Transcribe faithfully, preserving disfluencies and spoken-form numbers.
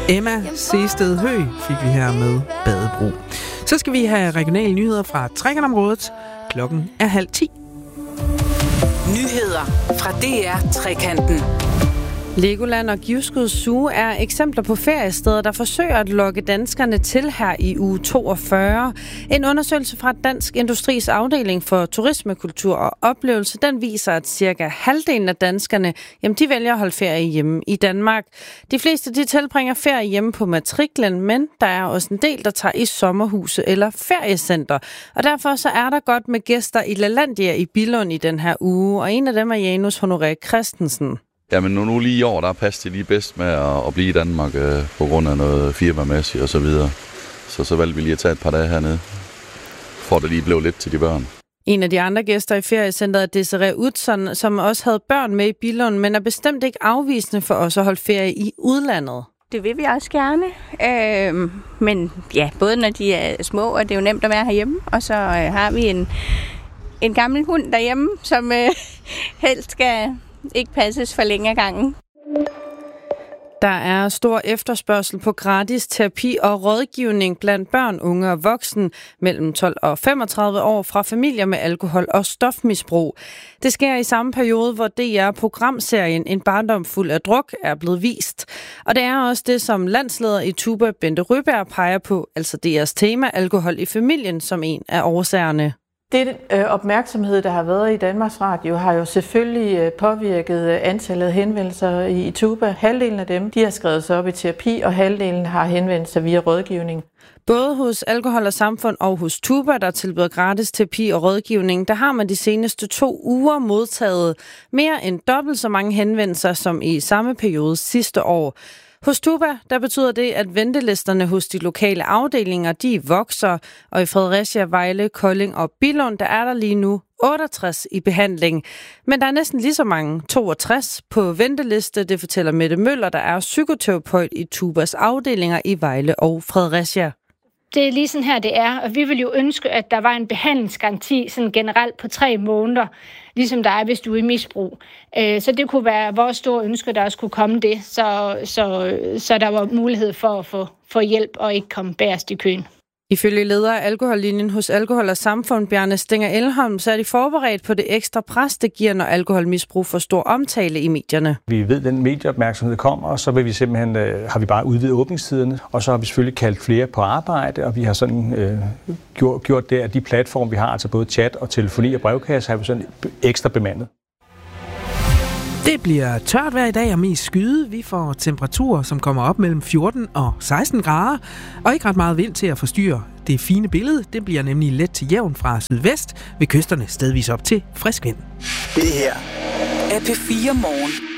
Emma Sehsted Høgh fik vi her med Badebro. Så skal vi have regionale nyheder fra Trekantområdet. Klokken er halv ti. Nyheder fra D R Trekanten. Legoland og Givskud Zoo er eksempler på feriesteder, der forsøger at lokke danskerne til her i uge toogfyrre. En undersøgelse fra Dansk Industris afdeling for turisme, kultur og oplevelse, den viser, at cirka halvdelen af danskerne, jamen, de vælger at holde ferie hjemme i Danmark. De fleste de tilbringer ferie hjemme på matriklen, men der er også en del, der tager i sommerhuse eller feriecenter. Og derfor så er der godt med gæster i LaLandia i Billund i den her uge, og en af dem er Janus Honoré Christensen. Jamen nu, nu lige i år, der passer det lige bedst med at, at blive i Danmark øh, på grund af noget firmamæssigt og så videre. Så så valgte vi lige at tage et par dage hernede, for at det lige blev lidt til de børn. En af de andre gæster i feriecenteret er Desiree Utzon, som også havde børn med i Billund, men er bestemt ikke afvisende for os at holde ferie i udlandet. Det vil vi også gerne, øh, men ja, både når de er små, og det er jo nemt at være herhjemme, og så øh, har vi en, en gammel hund derhjemme, som øh, helst skal ikke passes for længe ad gangen. Der er stor efterspørgsel på gratis terapi og rådgivning blandt børn, unge og voksne mellem tolv og femogtredive år fra familier med alkohol- og stofmisbrug. Det sker i samme periode, hvor D R-programserien En barndom fuld af druk er blevet vist. Og det er også det, som landsleder i Tuba, Bente Ryberg, peger på, altså D R's tema Alkohol i familien, som en af årsagerne. Det øh, opmærksomhed, der har været i Danmarks Radio, har jo selvfølgelig øh, påvirket øh, antallet af henvendelser i, i Tuba. Halvdelen af dem, de har skrevet sig op i terapi, og halvdelen har henvendt sig via rådgivning. Både hos Alkohol og Samfund og hos Tuba, der tilbyder gratis terapi og rådgivning, der har man de seneste to uger modtaget mere end dobbelt så mange henvendelser som i samme periode sidste år. Hos Tuba, der betyder det, at ventelisterne hos de lokale afdelinger, de vokser, og i Fredericia, Vejle, Kolding og Billund, der er der lige nu otteogtres i behandling. Men der er næsten lige så mange, toogtres, på venteliste, det fortæller Mette Møller, der er psykoterapeut i Tubas afdelinger i Vejle og Fredericia. Det er lige sådan her, det er, og vi vil jo ønske, at der var en behandlingsgaranti sådan generelt på tre måneder, ligesom der er, hvis du er i misbrug. Så det kunne være vores store ønske, der også kunne komme det, så, så, så der var mulighed for at få, få hjælp og ikke komme bagerst i køen. Ifølge leder af alkohollinjen hos Alkohol og Samfund, Bjarne Stenger Elholm, så er de forberedt på det ekstra pres, det giver, når alkoholmisbrug får stor omtale i medierne. Vi ved, at den medieopmærksomhed kommer, og så vil vi simpelthen, øh, har vi bare udvidet åbningstiderne, og så har vi selvfølgelig kaldt flere på arbejde, og vi har sådan øh, gjort, gjort det, at de platforme, vi har, altså både chat og telefoni og brevkasse, har vi sådan ekstra bemandet. Det bliver tørt vejr i dag og mest skyde. Vi får temperaturer, som kommer op mellem fjorten og seksten grader, og ikke ret meget vind til at forstyrre det fine billede. Det bliver nemlig let til jævn fra sydvest, ved kysterne stedvis op til frisk vind. Det her er P fire Morgen.